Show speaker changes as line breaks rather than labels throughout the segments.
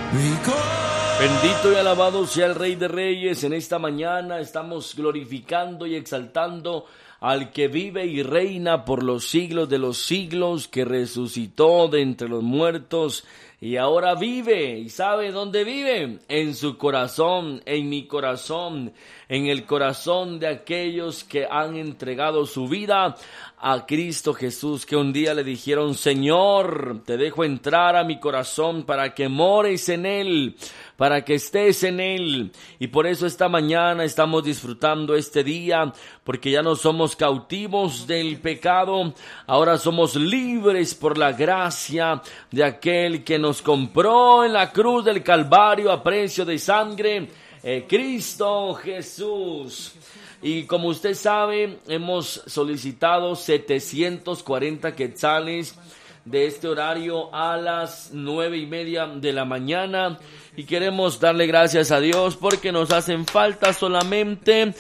Bendito y alabado sea el Rey de Reyes. En esta mañana estamos glorificando y exaltando al que vive y reina por los siglos de los siglos, que resucitó de entre los muertos y ahora vive. ¿Y sabe dónde vive? En su corazón, en mi corazón, en el corazón de aquellos que han entregado su vida a Cristo Jesús, que un día le dijeron: Señor, te dejo entrar a mi corazón para que mores en él, para que estés en él. Y por eso esta mañana estamos disfrutando este día, porque ya no somos cautivos del pecado, ahora somos libres por la gracia de aquel que nos compró en la cruz del Calvario a precio de sangre, Cristo Jesús. Y como usted sabe, hemos solicitado 740 quetzales de este horario a las 9:30 de la mañana. Y queremos darle gracias a Dios porque nos hacen falta solamente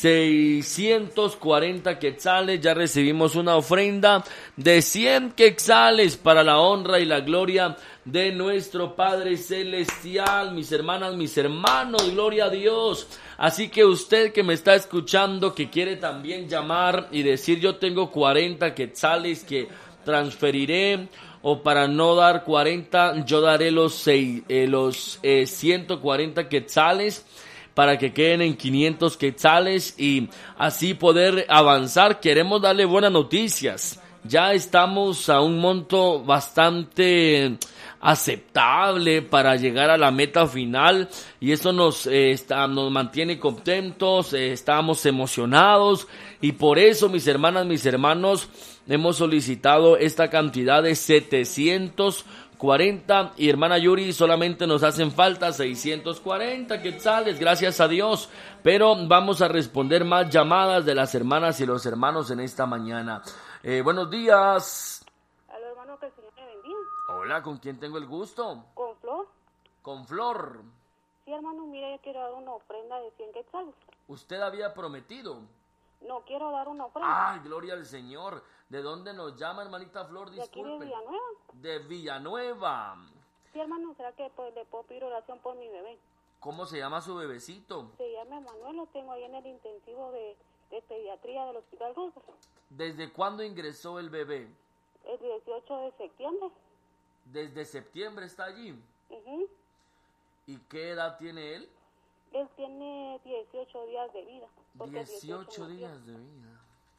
640 quetzales. Ya recibimos una ofrenda de 100 quetzales para la honra y la gloria de nuestro Padre Celestial. Mis hermanas, mis hermanos, gloria a Dios. Así que usted que me está escuchando, que quiere también llamar y decir: yo tengo 40 quetzales que transferiré, o para no dar 40, yo daré los 140 quetzales para que queden en 500 quetzales y así poder avanzar. Queremos darle buenas noticias. Ya estamos a un monto bastante aceptable para llegar a la meta final, y eso nos mantiene contentos, estamos emocionados, y por eso, mis hermanas, mis hermanos, hemos solicitado esta cantidad de 740, y hermana Yuri, solamente nos hacen falta 640 quetzales, gracias a Dios, pero vamos a responder más llamadas de las hermanas y los hermanos en esta mañana. Buenos días.
Aló, hermano, que el Señor me bendiga.
Hola, ¿con quién tengo el gusto?
¿Con Flor?
Con Flor.
Sí, hermano, mira, yo quiero dar una ofrenda de 100 quetzales.
¿Usted había prometido?
No, quiero dar una ofrenda.
¡Ay, gloria al Señor! ¿De dónde nos llama, hermanita Flor? Disculpe.
De aquí de Villanueva.
De Villanueva.
Sí, hermano, ¿será que le puedo pedir oración por mi bebé?
¿Cómo se llama su bebecito?
Se llama Emanuel, lo tengo ahí en el intensivo de pediatría del Hospital Rosas.
¿Desde cuándo ingresó el bebé?
El 18 de septiembre.
¿Desde septiembre está allí?
Uh-huh.
¿Y qué edad tiene él?
Él tiene 18 días de vida.
18 días de vida.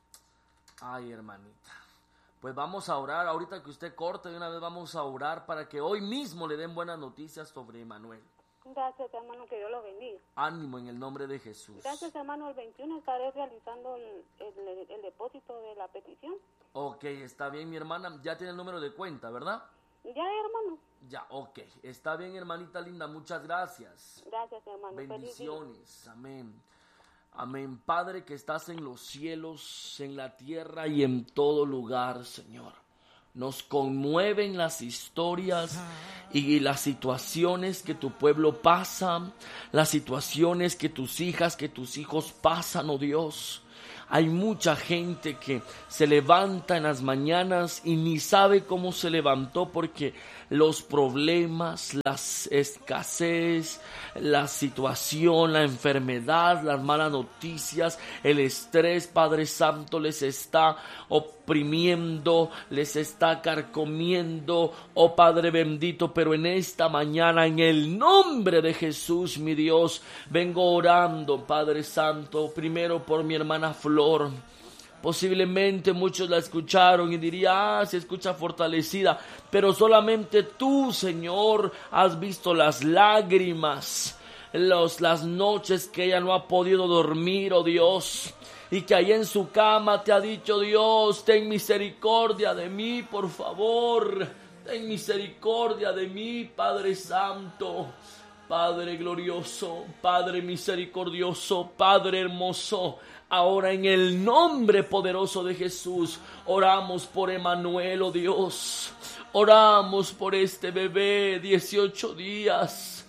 Ay, hermanita. Pues vamos a orar, ahorita que usted corte, de una vez vamos a orar para que hoy mismo le den buenas noticias sobre Emanuel.
Gracias, hermano, que Dios lo bendiga.
Ánimo en el nombre de Jesús.
Gracias, hermano. El 21 estaré realizando el depósito de la petición.
Ok, está bien, mi hermana. Ya tiene el número de cuenta, ¿verdad?
Ya, hermano.
Ya, ok. Está bien, hermanita linda. Muchas gracias.
Gracias, hermano.
Bendiciones. Amén. Amén. Padre que estás en los cielos, en la tierra y en todo lugar, Señor. Nos conmueven las historias y las situaciones que tu pueblo pasa, las situaciones que tus hijas, que tus hijos pasan, oh Dios. Hay mucha gente que se levanta en las mañanas y ni sabe cómo se levantó, porque los problemas, las escasez, la situación, la enfermedad, las malas noticias, el estrés, Padre Santo, les está oprimiendo, les está carcomiendo, oh Padre bendito. Pero en esta mañana, en el nombre de Jesús, mi Dios, vengo orando, Padre Santo, primero por mi hermana Flor. Posiblemente muchos la escucharon y dirían: se escucha fortalecida, pero solamente tú, Señor, has visto las lágrimas, las noches que ella no ha podido dormir, oh Dios, y que ahí en su cama te ha dicho: Dios, ten misericordia de mí, por favor, ten misericordia de mí, Padre Santo, Padre glorioso, Padre misericordioso, Padre hermoso. Ahora, en el nombre poderoso de Jesús, oramos por Emanuel, oh Dios. Oramos por este bebé, 18 días,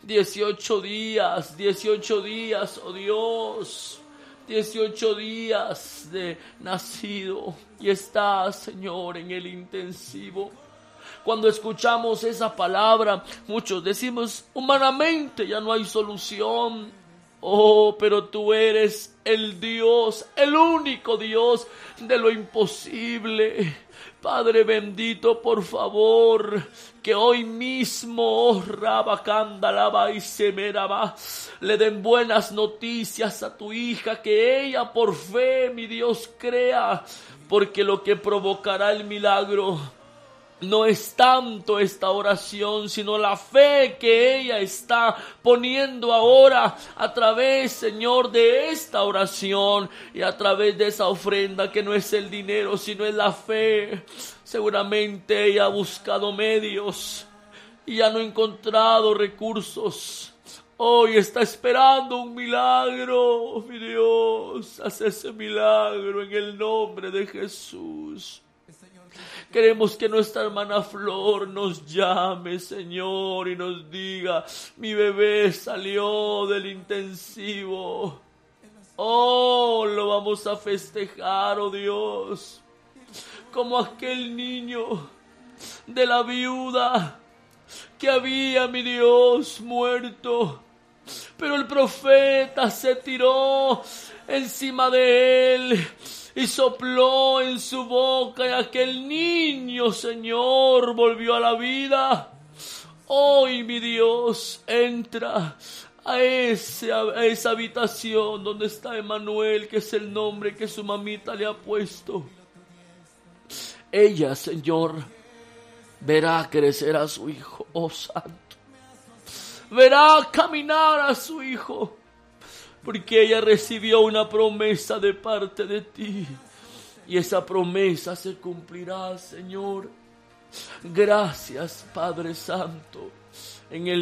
18 días, 18 días, oh Dios. 18 días de nacido y está, Señor, en el intensivo. Cuando escuchamos esa palabra, muchos decimos, humanamente ya no hay solución. Oh, pero tú eres el Dios, el único Dios de lo imposible. Padre bendito, por favor, que hoy mismo, le den buenas noticias a tu hija, que ella por fe, mi Dios, crea, porque lo que provocará el milagro no es tanto esta oración, sino la fe que ella está poniendo ahora a través, Señor, de esta oración y a través de esa ofrenda que no es el dinero, sino es la fe. Seguramente ella ha buscado medios y ya no ha encontrado recursos. Hoy está esperando un milagro, mi Dios. Haz ese milagro en el nombre de Jesús. Queremos que nuestra hermana Flor nos llame, Señor, y nos diga, mi bebé salió del intensivo. Oh, lo vamos a festejar, oh Dios. Como aquel niño de la viuda que había, mi Dios, muerto. Pero el profeta se tiró encima de él y sopló en su boca, y aquel niño, Señor, volvió a la vida. Hoy, mi Dios, entra a esa habitación donde está Emanuel, que es el nombre que su mamita le ha puesto. Ella, Señor, verá crecer a su hijo, oh Santo. Verá caminar a su hijo, porque ella recibió una promesa de parte de ti, y esa promesa se cumplirá, Señor. Gracias, Padre Santo, en el